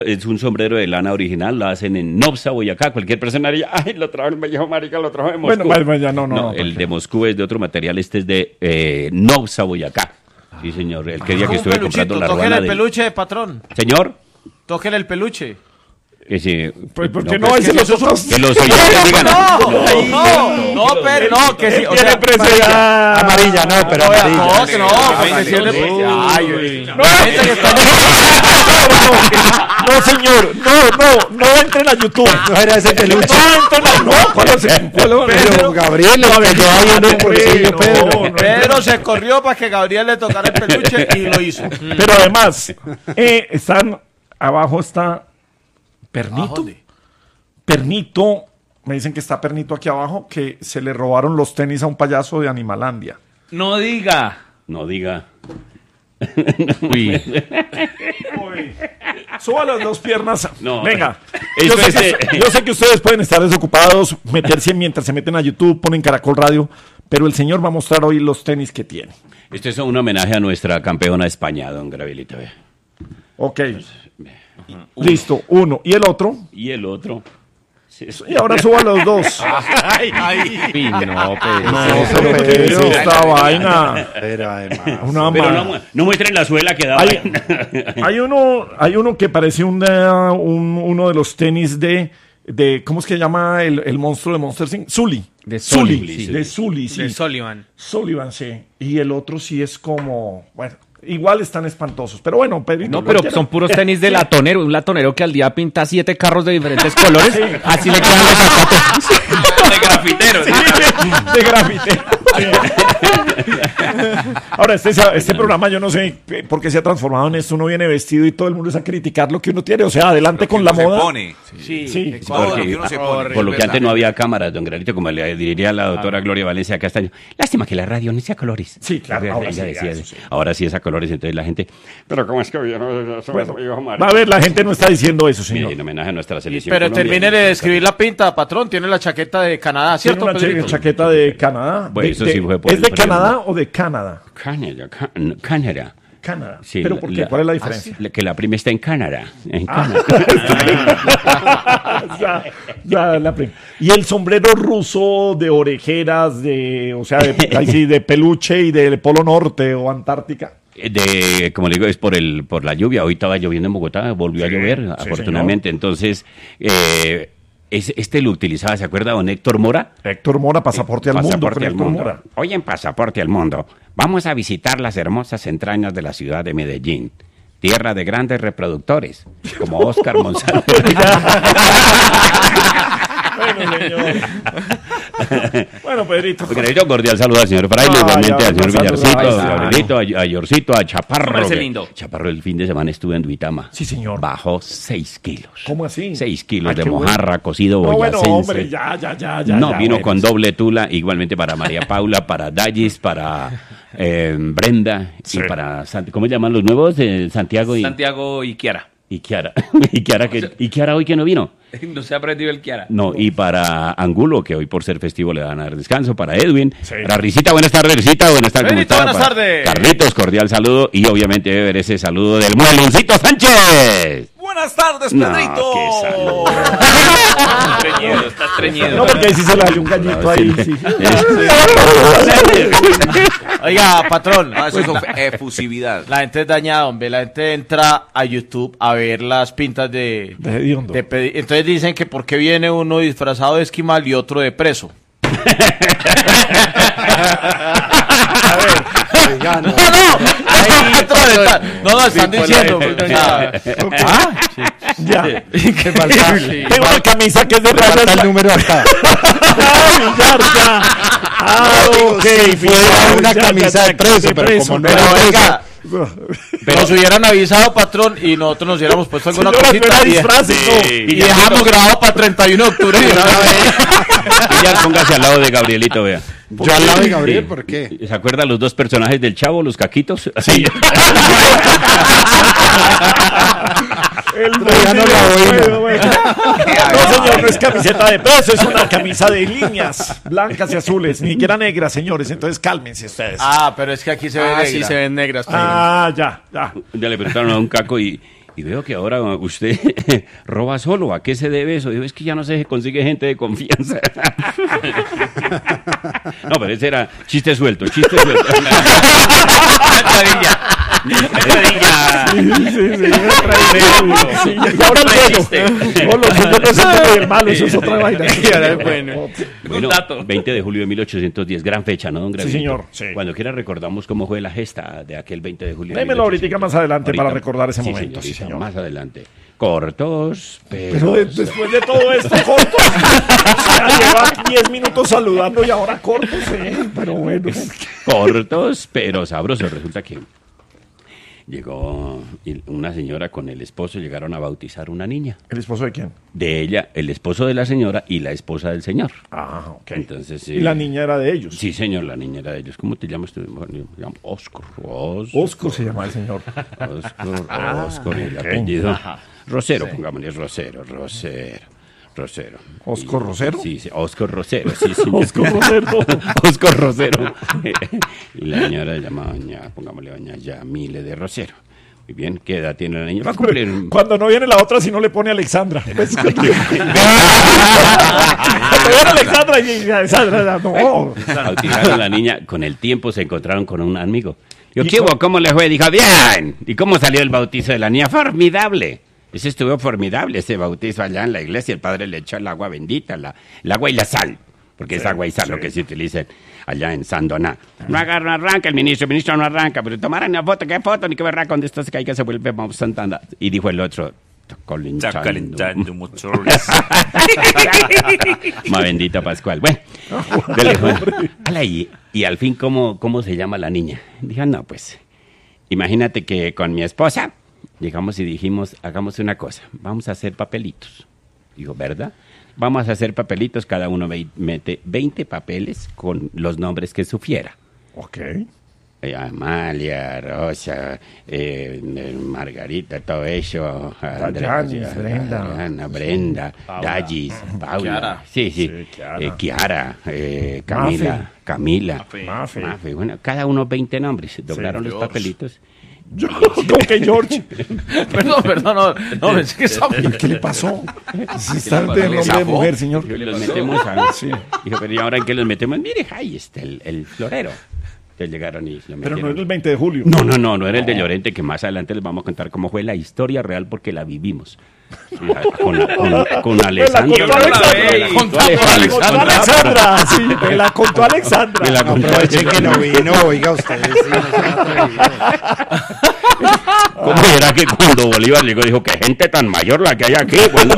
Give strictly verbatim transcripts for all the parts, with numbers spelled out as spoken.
Es un sombrero de lana original, lo hacen en Nobsa, Boyacá. Cualquier persona diría, ay, lo trajo el Vallejo, marica, lo trajo de Moscú. Bueno, bueno, ya no, no. No, no el porque... de Moscú es de otro material, este es de eh, Nobsa, Boyacá. Sí, señor, el que día que estuve comprando la Tóquele ruana el de... peluche, patrón. Señor, Tóquele el peluche. que sí. Pues, ¿por qué no, no? pues, Ese los otros... que los oyentes digan... No, no, no, pero no, que sí. O sea, amarilla. Amarilla, no, pero no, amarilla. no, que no, porque si es de- Ay, No, no, señor, no, no, no entren a YouTube. No era ese peluche. No entren a... No, ¿cuál es el- cuál es- Pero Gabriel, lo que yo había en un bolsillo, no, Pedro. no. Pedro se corrió para que Gabriel le tocara el peluche y lo hizo. Pero además, eh, están, abajo está Pernito. ¿Dónde? Pernito, me dicen que está Pernito aquí abajo, que se le robaron los tenis a un payaso de Animalandia. No diga. No diga... Uy. Suba las dos piernas. No. Venga. Esto Yo sé, es, que, eh, yo sé que ustedes pueden estar desocupados, meterse mientras se meten a YouTube, ponen Caracol Radio, pero el señor va a mostrar hoy los tenis que tiene. Esto es un homenaje a nuestra campeona de España, don Gabrielito. Vea. Ok. Listo, uno. ¿Y el otro? Y el otro... Sí, Y ahora suba los dos. Uy, no, Pedro. No, pero ¿qué es esta vaina? Pero además. Una Pero ma- no, mu- no muestren la suela que da. hay, hay uno, hay uno que parece un, eh, un- uno de los tenis de, de ¿cómo es que se llama el, el monstruo de Monster incorporated? Sully. De Sully, Sully, sí. sí. De Sully, sí. De Sullivan. Sullivan, sí. Y el otro sí es como, bueno, igual están espantosos. Pero bueno, Pedrito, No, pero cualquiera. son puros tenis de latonero. Un latonero que al día pinta siete carros de diferentes colores. Así le quedan los zapatos. De grafitero. de grafite. Ahora, este, este programa yo no sé por qué se ha transformado en esto. Uno viene vestido y todo el mundo es a criticar lo que uno tiene. O sea, adelante con la se moda. pone. Sí, Sí. Todo lo Porque- que uno se pone. Por lo que Es antes verdad. no había cámaras, don Granito, como le diría la doctora Gloria Valencia Castaño. Lástima que la radio no sea a colores. Sí, claro, Ella ahora decía sí, eso. eso sí. Ahora sí es a colores, entonces la gente... Pero ¿cómo es que hoy no Bueno, va a ver, la gente no está diciendo eso, señor. en homenaje a nuestra selección Pero Colombia. termine de describir la pinta, patrón. Tiene la chaqueta de Canadá, Tiene ¿cierto, una cha- Pedrito? chaqueta de Canadá. Bueno, De- eso de- sí fue por ¿Es el de frío. Canadá o de Canadá? Canadá, Can- Canadá. Canadá. Sí, ¿Pero la- por qué? la- ¿Cuál es la diferencia? La- Que la prima está en Canadá. En Ah. Canadá. ya, ya, la prim- y el sombrero ruso de orejeras, de, o sea, de, ahí sí, de peluche y del Polo Norte o Antártica. De, como le digo, es por el por la lluvia. Hoy estaba lloviendo en Bogotá, volvió a llover, afortunadamente. Entonces, eh, es- este lo utilizaba, ¿se acuerda, don Héctor Mora? Héctor Mora, pasaporte al mundo. Pasaporte con al Héctor mundo. Mora. Hoy en Pasaporte al Mundo vamos a visitar las hermosas entrañas de la ciudad de Medellín, tierra de grandes reproductores, como Oscar Monsalve. Bueno, señor. Bueno, Pedrito. Granito, cordial saludo al señor Fraile, Ah, igualmente ya, al señor saludos. Villarcito, Ahí a está. Gabrielito, a, a Yorcito, a Chaparro. Parece que- lindo. Chaparro el fin de semana estuvo en Duitama. Sí, señor. Bajó seis kilos. ¿Cómo así? Seis kilos Ah, de qué bueno. mojarra, cocido No, bueno, boyacense. hombre, ya, ya, ya, ya. no, ya, vino bueno. con doble tula, igualmente para María Paula, para Dallis, para eh, Brenda Sí. y para... Sant- ¿Cómo llaman los nuevos? Eh, Santiago y, Santiago y Kiara. y Kiara. y, Kiara que, ¿Y Kiara hoy que no vino? No se ha aprendido el Kiara. No, y para Angulo, que hoy por ser festivo le van a dar descanso, para Edwin, Sí. para Risita, buenas tardes, Risita, buenas tardes. ¿cómo Benito, está? buenas Para tardes. Carlitos, cordial saludo, y obviamente debe ver ese saludo del Mueloncito Sánchez. Buenas tardes, No, Pedrito. qué saludo. Está estreñido, está estreñido. No, porque ahí sí se le salió un gallito ahí. Sí. Oiga, patrón. No, eso es of- efusividad. La gente es dañada, hombre. La gente entra a YouTube a ver las pintas de... De hediondo. de pedi- Entonces dicen que por qué viene uno disfrazado de esquimal y otro de preso. Oiga, no. No, no, ahí otro detalle. No, no, están diciendo. o sea, ¿ah? Ya. ¿Qué falta? Tengo una camisa que es de Falta rayas. el número acá. Villar, ya. Ah, ok. Fue Villar, una ya, camisa ya, de preso, pero preso, como no Pero era oiga, nos hubieran avisado, patrón, y nosotros nos hubiéramos puesto alguna Señora, cosita no era y, disfraces, no. y dejamos grabado para treinta y uno de octubre. de una vez. Ya póngase al lado de Gabrielito, vea. Yo al lado de Gabriel, Sí. ¿por qué? ¿Se acuerdan los dos personajes del Chavo, los caquitos? Sí. El Ya no la oí, bueno, no. bueno. No, señor, no es camiseta de preso, es una camisa de líneas blancas y azules, ni siquiera negras, señores. Entonces cálmense ustedes. Ah, pero es que aquí se ve Ah, negra. sí se ven negras. Ah, ya, ya. Ya le preguntaron a un caco y, y veo que ahora usted roba solo. ¿A qué se debe eso? Digo, es que ya no se consigue gente de confianza. No, pero ese era chiste suelto, chiste suelto. Sí, sí, sí, sí, y ahora el bueno. No, los suyos no es el malo, eso es otra vaina. Y ahora es bueno. Bueno, veinte de julio de mil ochocientos diez, gran fecha, ¿no, don Gravito? Sí, señor. Sí. Cuando quiera recordamos cómo fue la gesta de aquel veinte de julio. Démelo ahorita más adelante Ahorita. para recordar ese Sí, momento. Sí, señorita, señor. más adelante. Cortos, pero... Pero de- después de todo esto, corto. O sea, lleva diez minutos saludando y ahora corto, sí. Pero bueno. cortos, pero sabrosos. Resulta que llegó una señora con el esposo, llegaron a bautizar una niña. ¿El esposo de quién? De ella, el esposo de la señora y la esposa del señor. Ah, ok. Entonces, Y la niña era de ellos. Sí, señor, la niña era de ellos. ¿Cómo te llamas tú? Me llamo Oscar. Oscar. Oscar se llama el señor. Oscar, Oscar, y el apellido. Rosero, pongámosle Rosero, Rosero, Rosero. ¿Oscar Y- Rosero? Sí, sí, Oscar Rosero, sí, señor. Oscar Rosero. Oscar Rosero. Y la señora se llama doña, pongámosle doña Yamile de Rosero. Muy bien, ¿qué edad tiene la niña? Va a cumplir... Cuando no viene la otra, si no le pone Alexandra. Pues, cuando viene Alexandra y Alexandra, no. Bautizaron a la niña, con el tiempo se encontraron con un amigo. Yo, ¿Y ¿qué hubo? cómo? ¿Cómo le fue? Dijo, bien. ¿Y cómo salió el bautizo de la niña? Formidable. Ese estuvo formidable, ese bautizo allá en la iglesia. El padre le echó el agua bendita, la, el agua y la sal. Porque es agua y sal lo que se utiliza allá en Sandoná. No agarra, no arranca el ministro, el ministro no arranca, pero tomaran una foto, ¿qué foto? Ni qué verá cuando esto se caiga, se vuelve Bob Santana. Y dijo el otro, está calentando. Está calentando motores. Ma bendita Pascual. Bueno, yo le digo, ala, y, y al fin, ¿cómo, ¿cómo se llama la niña? Dijo, no, pues, imagínate que con mi esposa llegamos y dijimos, hagamos una cosa, vamos a hacer papelitos. Digo, ¿verdad? Vamos a hacer papelitos, cada uno ve- mete veinte papeles con los nombres que supiera. Ok. Eh, Amalia, Rosa, eh, eh, Margarita, todo eso. Andrea, Dayanis, eh, Brenda. Ana, Brenda, Dayis, Paula. Kiara. Sí, sí. Sí, Kiara. Eh, Kiara, eh, Camila, Mafe. Camila. Mafe. Mafe. Mafe. Bueno, cada uno veinte nombres. Doblaron los George. papelitos. Yo, como que George. Perdón, perdón, no, no pensé que estaba... ¿Qué le pasó? Si está pasó? de ¿Le nombre de zafó? mujer, señor. Y los metemos a... Dijo, pero ¿y ahora en qué los metemos? Mire, ahí está el, el florero. Entonces llegaron y lo Pero metieron. no era el veinte de julio. No, no, no, no era el de Llorente, que más adelante les vamos a contar cómo fue la historia real porque la vivimos. La- con, la- con, con Alessandro. contó Alexandra. Contó Me la contó Alexandra, sí, me la contó Alexandra. Me la contó Aprovechen que no vino, oiga ustedes. Sí, no se han atrevido. ¿Cómo era que cuando Bolívar llegó dijo que gente tan mayor la que hay aquí? Bueno,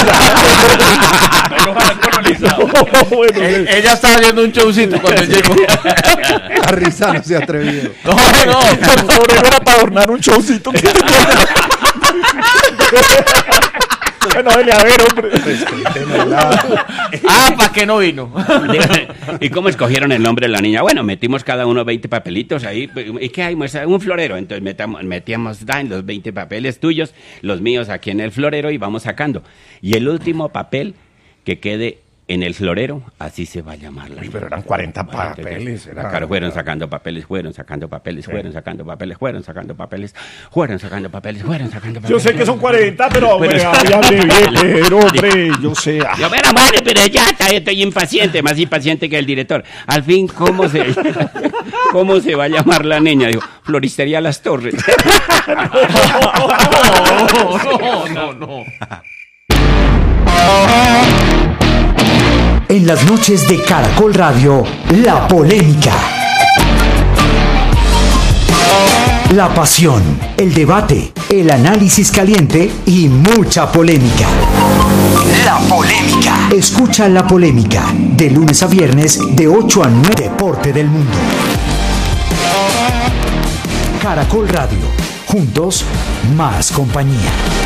Bueno, Eh, Ella estaba haciendo un showcito cuando llegó. La risa no se ha atrevido. No, no. por favor, era para adornar un showcito. que- Bueno, dele a ver, hombre. Ah, ¿para qué no vino? ¿y cómo escogieron el nombre de la niña? Bueno, metimos cada uno veinte papelitos ahí. ¿Y qué hay? Muestra un florero. Entonces metamos, metíamos dan los veinte papeles tuyos, los míos aquí en el florero y vamos sacando. Y el último papel que quede en el florero, así se va a llamar la Uy, pero eran cuarenta papeles. Era... Claro, fueron sacando papeles, fueron sacando papeles, fueron sacando papeles, fueron sacando papeles, fueron sacando papeles, fueron sacando papeles. Yo sé que son cuarenta, pero hombre, Pero- háblale bien, pero hombre, yo sé. ah, Yo, pero madre, pero ya está, estoy impaciente, más impaciente que el director. Al fin, ¿cómo se, cómo se va a llamar la niña? Digo, Floristería Las Torres. No, no, no. En las noches de Caracol Radio, la polémica. La pasión, el debate, el análisis caliente y mucha polémica. La polémica. Escucha La Polémica de lunes a viernes de ocho a nueve. Deporte del mundo. Caracol Radio. Juntos, más compañía.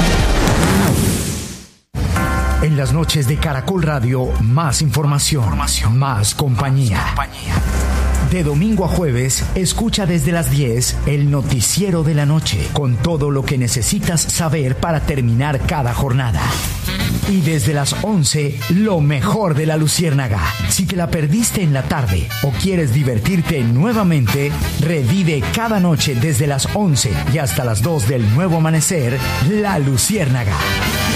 En las noches de Caracol Radio, más información, más compañía. De domingo a jueves, escucha desde las diez el noticiero de la noche, con todo lo que necesitas saber para terminar cada jornada. Y desde las once, lo mejor de La Luciérnaga. Si te la perdiste en la tarde o quieres divertirte nuevamente, revive cada noche desde las once y hasta las dos del nuevo amanecer, La Luciérnaga.